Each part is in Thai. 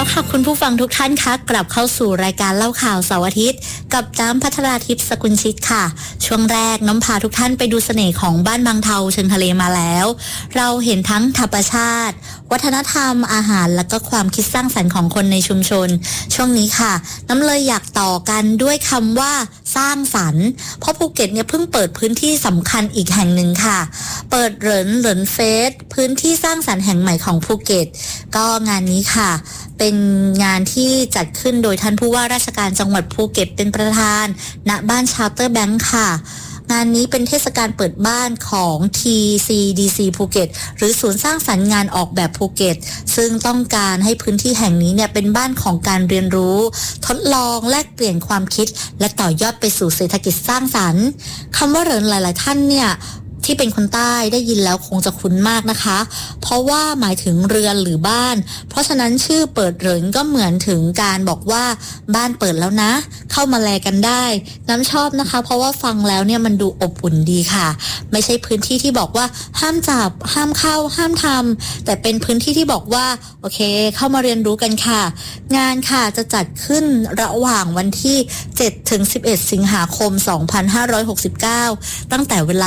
แล้วค่ะคุณผู้ฟังทุกท่านคะกลับเข้าสู่รายการเล่าข่าวเสาร์อาทิตย์กับน้ำพัทราทิพย์สกุลชิตค่ะช่วงแรกน้ำพาทุกท่านไปดูเสน่ห์ของบ้านบางเทาเชิงทะเลมาแล้วเราเห็นทั้งธรรมชาติวัฒนธรรมอาหารและก็ความคิดสร้างสรรค์ของคนในชุมชนช่วงนี้ค่ะน้ำเลยอยากต่อกันด้วยคำว่าสร้างสรรค์เพราะภูเก็ตเนี่ยเพิ่งเปิดพื้นที่สำคัญอีกแห่งหนึ่งค่ะเปิดเหรินเฟสพื้นที่สร้างสรรค์แห่งใหม่ของภูเก็ตก็งานนี้ค่ะเป็นงานที่จัดขึ้นโดยท่านผู้ว่าราชการจังหวัดภูเก็ตเป็นประธานณบ้านชาร์เตอร์แบงค์ค่ะงานนี้เป็นเทศกาลเปิดบ้านของ TCDC ภูเก็ตหรือศูนย์สร้างสรรค์งานออกแบบภูเก็ตซึ่งต้องการให้พื้นที่แห่งนี้เนี่ยเป็นบ้านของการเรียนรู้ทดลองแลกเปลี่ยนความคิดและต่อยอดไปสู่เศรษฐกิจสร้างสรรค์คำว่าเหรินหลายๆท่านเนี่ยที่เป็นคนใต้ได้ยินแล้วคงจะคุ้นมากนะคะเพราะว่าหมายถึงเรือนหรือบ้านเพราะฉะนั้นชื่อเปิดเหรินก็เหมือนถึงการบอกว่าบ้านเปิดแล้วนะเข้ามาแลกันได้น้ำชอบนะคะเพราะว่าฟังแล้วเนี่ยมันดูอบอุ่นดีค่ะไม่ใช่พื้นที่ที่บอกว่าห้ามจับห้ามเข้าห้ามทำแต่เป็นพื้นที่ที่บอกว่าโอเคเข้ามาเรียนรู้กันค่ะงานค่ะจะจัดขึ้นระหว่างวันที่7 ถึง 11 สิงหาคม 2569ตั้งแต่เวลา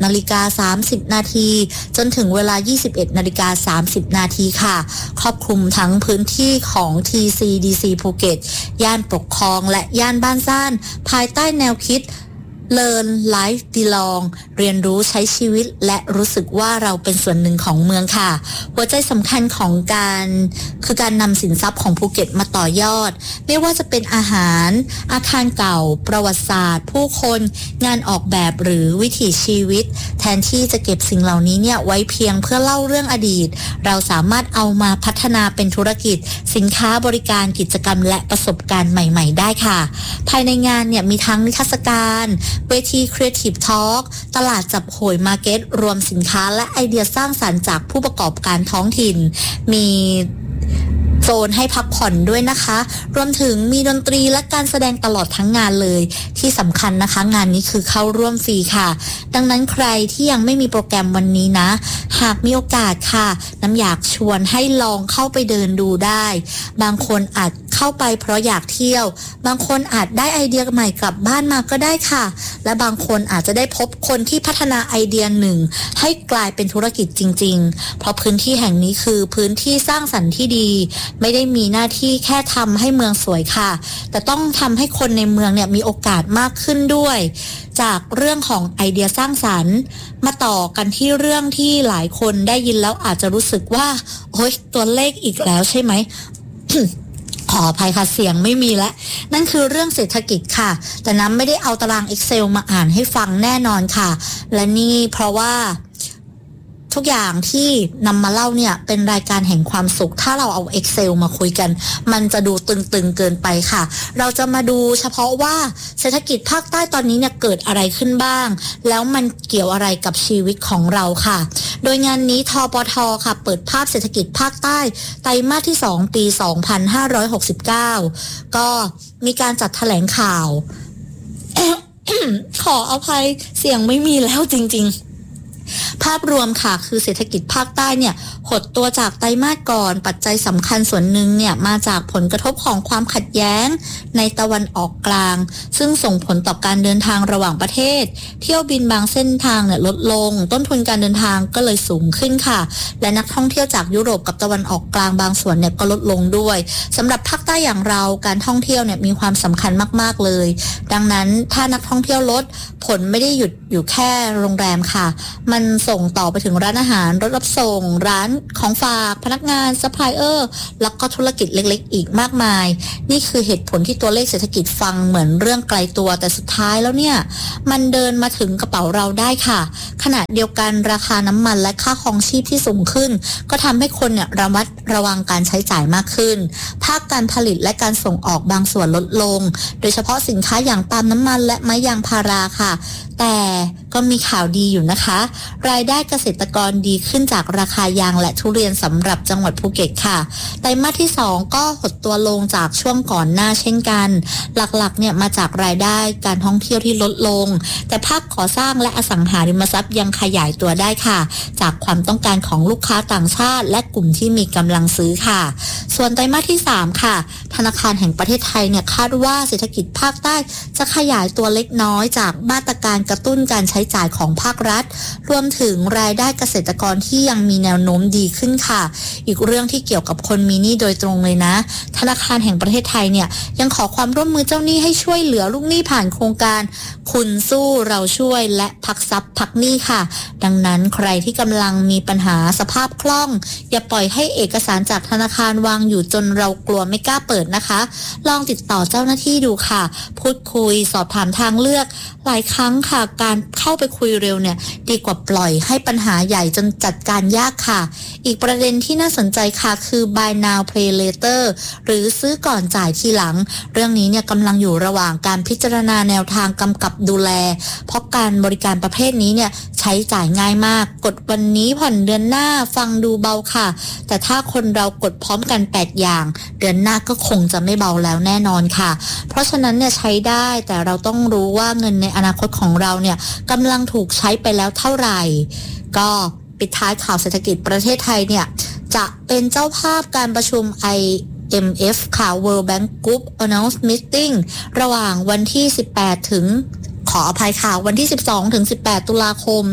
10:30 นาทีจนถึงเวลา 21:30 นาทีค่ะครอบคลุมทั้งพื้นที่ของ TCDC ภูเก็ตย่านปกครองและย่านบ้านซ่านภายใต้แนวคิดLearn Life Belong เรียนรู้ใช้ชีวิตและรู้สึกว่าเราเป็นส่วนหนึ่งของเมืองค่ะหัวใจสำคัญของคือการนำสินทรัพย์ของภูเก็ตมาต่อยอดไม่ว่าจะเป็นอาหารอาคารเก่าประวัติศาสตร์ผู้คนงานออกแบบหรือวิถีชีวิตแทนที่จะเก็บสิ่งเหล่านี้เนี่ยไว้เพียงเพื่อเล่าเรื่องอดีตเราสามารถเอามาพัฒนาเป็นธุรกิจสินค้าบริการกิจกรรมและประสบการณ์ใหม่ๆได้ค่ะภายในงานเนี่ยมีทั้งนิทรรศการเวที Creative Talk ตลาดจับโหยมาร์เก็ตรวมสินค้าและไอเดียสร้างสรรค์จากผู้ประกอบการท้องถิ่นมีโซนให้พักผ่อนด้วยนะคะรวมถึงมีดนตรีและการแสดงตลอดทั้งงานเลยที่สำคัญนะคะงานนี้คือเข้าร่วมฟรีค่ะดังนั้นใครที่ยังไม่มีโปรแกรมวันนี้นะหากมีโอกาสค่ะน้ำอยากชวนให้ลองเข้าไปเดินดูได้บางคนอาจเข้าไปเพราะอยากเที่ยวบางคนอาจได้ไอเดียใหม่กลับบ้านมาก็ได้ค่ะและบางคนอาจจะได้พบคนที่พัฒนาไอเดียหนึ่งให้กลายเป็นธุรกิจจริงๆเพราะพื้นที่แห่งนี้คือพื้นที่สร้างสรรค์ที่ดีไม่ได้มีหน้าที่แค่ทำให้เมืองสวยค่ะแต่ต้องทำให้คนในเมืองเนี่ยมีโอกาสมากขึ้นด้วยจากเรื่องของไอเดียสร้างสรรค์มาต่อกันที่เรื่องที่หลายคนได้ยินแล้วอาจจะรู้สึกว่าโอ๊ยตัวเลขอีกแล้วใช่ไหม ขออภัยค่ะเสียงไม่มีแล้วนั่นคือเรื่องเศรษฐกิจค่ะแต่น้ำไม่ได้เอาตาราง Excel มาอ่านให้ฟังแน่นอนค่ะและนี่เพราะว่าทุกอย่างที่นำมาเล่าเนี่ยเป็นรายการแห่งความสุขถ้าเราเอา Excel มาคุยกันมันจะดูตึงๆเกินไปค่ะเราจะมาดูเฉพาะว่าเศรษฐกิจภาคใต้ตอนนี้เนี่ยเกิดอะไรขึ้นบ้างแล้วมันเกี่ยวอะไรกับชีวิตของเราค่ะโดยงานนี้ทปท.ค่ะเปิดภาพเศรษฐกิจภาคใต้ไตรมาสที่2ปี2569ก็มีการจัดแถลงข่าว ขออภัยเสียงไม่มีแล้วจริงๆภาพรวมค่ะคือเศรษฐกิจภาคใต้เนี่ยหดตัวจากไตรมาสก่อนปัจจัยสำคัญส่วนหนึ่งเนี่ยมาจากผลกระทบของความขัดแย้งในตะวันออกกลางซึ่งส่งผลต่อการเดินทางระหว่างประเทศเที่ยวบินบางเส้นทางเนี่ยลดลงต้นทุนการเดินทางก็เลยสูงขึ้นค่ะและนักท่องเที่ยวจากยุโรปกับตะวันออกกลางบางส่วนเนี่ยก็ลดลงด้วยสำหรับภาคใต้อย่างเราการท่องเที่ยวเนี่ยมีความสำคัญมากๆเลยดังนั้นถ้านักท่องเที่ยวลดผลไม่ได้หยุดอยู่แค่โรงแรมค่ะมันส่งต่อไปถึงร้านอาหารรถรับส่งร้านของฝากพนักงานซัพพลายเออร์แล้วก็ธุรกิจเล็กๆอีกมากมายนี่คือเหตุผลที่ตัวเลขเศรษฐกิจฟังเหมือนเรื่องไกลตัวแต่สุดท้ายแล้วเนี่ยมันเดินมาถึงกระเป๋าเราได้ค่ะขณะเดียวกันราคาน้ำมันและค่าครองชีพที่สูงขึ้นก็ทำให้คนเนี่ยระมัดระวังการใช้จ่ายมากขึ้นภาคการผลิตและการส่งออกบางส่วนลดลงโดยเฉพาะสินค้าอย่างปาล์มน้ำมันและไม้ยางพาราค่ะแต่ก็มีข่าวดีอยู่นะคะ รายได้เกษตรกรดีขึ้นจากราคายางและทุเรียนสำหรับจังหวัดภูเก็ตค่ะไตรมาสที่2ก็หดตัวลงจากช่วงก่อนหน้าเช่นกันหลักๆเนี่ยมาจากรายได้การท่องเที่ยวที่ลดลงแต่ภาคก่อสร้างและอสังหาริมทรัพย์ยังขยายตัวได้ค่ะจากความต้องการของลูกค้าต่างชาติและกลุ่มที่มีกำลังซื้อค่ะส่วนไตรมาสที่3ค่ะธนาคารแห่งประเทศไทยเนี่ยคาดว่าเศรษฐกิจภาคใต้จะขยายตัวเล็กน้อยจากมาตรการกระตุ้นการใช้จ่ายของภาครัฐรวมถึงรายได้เกษตรกรที่ยังมีแนวโน้มดีขึ้นค่ะอีกเรื่องที่เกี่ยวกับคนมีหนี้โดยตรงเลยนะธนาคารแห่งประเทศไทยเนี่ยยังขอความร่วมมือเจ้าหนี้ให้ช่วยเหลือลูกหนี้ผ่านโครงการคุณสู้เราช่วยและพักทรัพย์พักหนี้ค่ะดังนั้นใครที่กำลังมีปัญหาสภาพคล่องอย่าปล่อยให้เอกสารจากธนาคารวางอยู่จนเรากลัวไม่กล้าเปิดนะคะลองติดต่อเจ้าหน้าที่ดูค่ะพูดคุยสอบถามทางเลือกหลายครั้งค่ะการเข้าไปคุยเร็วเนี่ยดีกว่าปล่อยให้ปัญหาใหญ่จนจัดการยากค่ะอีกประเด็นที่น่าสนใจค่ะคือ buy now pay later หรือซื้อก่อนจ่ายทีหลังเรื่องนี้เนี่ยกำลังอยู่ระหว่างการพิจารณาแนวทางกำกับดูแลเพราะการบริการประเภทนี้เนี่ยใช้จ่ายง่ายมากกดวันนี้ผ่อนเดือนหน้าฟังดูเบาค่ะแต่ถ้าคนเรากดพร้อมกัน8อย่างเดือนหน้าก็คงจะไม่เบาแล้วแน่นอนค่ะเพราะฉะนั้นเนี่ยใช้ได้แต่เราต้องรู้ว่าเงินในอนาคตของเราเนี่ยกำลังถูกใช้ไปแล้วเท่าไหร่ก็ปิดท้ายข่าวเศรษฐกิจประเทศไทยเนี่ยจะเป็นเจ้าภาพการประชุมIMF ค่ะ World Bank Group Announce Meeting ระหว่างวันที่18ถึงขออภัยค่ะวันที่12ถึง18ตุลาคม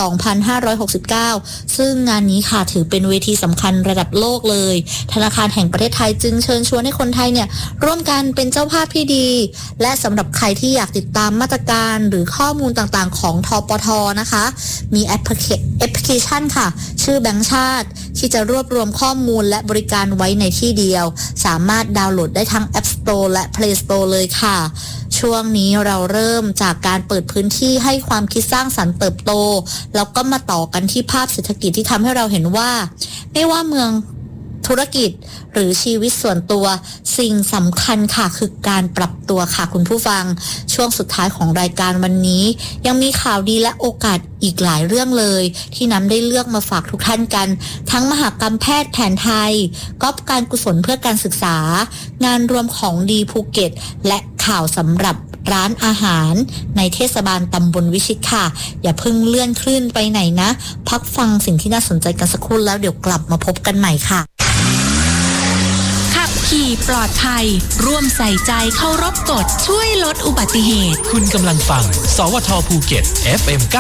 2569ซึ่งงานนี้ค่ะถือเป็นเวทีสำคัญระดับโลกเลยธนาคารแห่งประเทศไทยจึงเชิญชวนให้คนไทยเนี่ยร่วมกันเป็นเจ้าภาพที่ดีและสำหรับใครที่อยากติดตามมาตรการหรือข้อมูลต่างๆของธปท.นะคะมีแอปพลิเคชันค่ะชื่อแบงก์ชาติที่จะรวบรวมข้อมูลและบริการไว้ในที่เดียวสามารถดาวน์โหลดได้ทั้ง App Store และ Play Store เลยค่ะช่วงนี้เราเริ่มจากการเปิดพื้นที่ให้ความคิดสร้างสรรค์เติบโตแล้วก็มาต่อกันที่ภาพเศรษฐกิจที่ทำให้เราเห็นว่าไม่ว่าเมืองธุรกิจหรือชีวิตส่วนตัวสิ่งสำคัญค่ะคือการปรับตัวค่ะคุณผู้ฟังช่วงสุดท้ายของรายการวันนี้ยังมีข่าวดีและโอกาสอีกหลายเรื่องเลยที่น้ำได้เลือกมาฝากทุกท่านกันทั้งมหกรรมแพทย์แผนไทยก๊อปการกุศลเพื่อการศึกษางานรวมของดีภูเก็ตและข่าวสำหรับร้านอาหารในเทศบาลตำบลวิชิตค่ะอย่าเพิ่งเลื่อนคลื่นไปไหนนะพักฟังสิ่งที่น่าสนใจกันสักครู่แล้วเดี๋ยวกลับมาพบกันใหม่ค่ะขับขี่ปลอดภัยร่วมใส่ใจเคารพกฎช่วยลดอุบัติเหตุคุณกำลังฟังสวทภูเก็ต FM